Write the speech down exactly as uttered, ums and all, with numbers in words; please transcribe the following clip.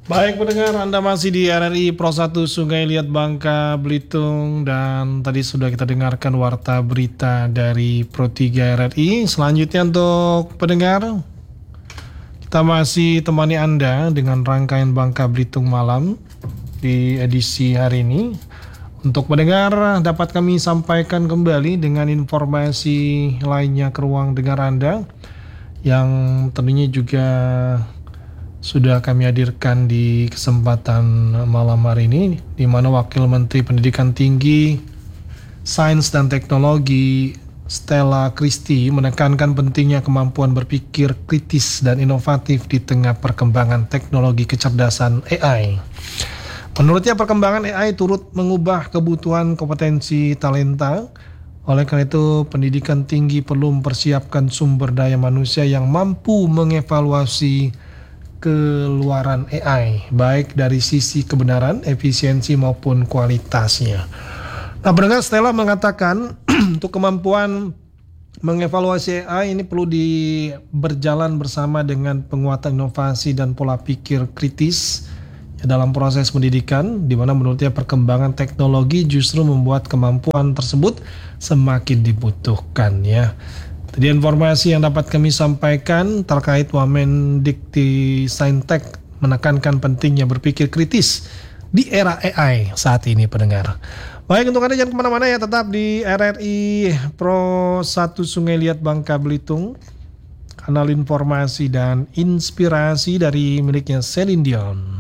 Baik pendengar, Anda masih di R R I Pro satu Sungai Liat Bangka Belitung dan tadi sudah kita dengarkan warta berita dari Pro tiga R R I. Selanjutnya untuk pendengar, kita masih temani Anda dengan rangkaian Bangka Belitung Malam di edisi hari ini. Untuk pendengar dapat kami sampaikan kembali dengan informasi lainnya ke ruang dengar Anda yang tentunya juga sudah kami hadirkan di kesempatan malam hari ini, di mana Wakil Menteri Pendidikan Tinggi, Sains dan Teknologi Stella Christy menekankan pentingnya kemampuan berpikir kritis dan inovatif di tengah perkembangan teknologi kecerdasan A I. Menurutnya perkembangan A I turut mengubah kebutuhan kompetensi talenta. Oleh karena itu, pendidikan tinggi perlu mempersiapkan sumber daya manusia yang mampu mengevaluasi keluaran A I, baik dari sisi kebenaran, efisiensi maupun kualitasnya. Nah, pendengar, Stella mengatakan untuk kemampuan mengevaluasi A I ini perlu di berjalan bersama dengan penguatan inovasi dan pola pikir kritis ya, dalam proses pendidikan, di mana menurutnya perkembangan teknologi justru membuat kemampuan tersebut semakin dibutuhkan ya. Jadi informasi yang dapat kami sampaikan terkait Wamendikti Saintek menekankan pentingnya berpikir kritis di era A I saat ini pendengar. Baik, untuk Anda jangan kemana-mana ya, tetap di R R I Pro satu Sungai Liat Bangka Belitung, kanal informasi dan inspirasi dari miliknya Celine Dion.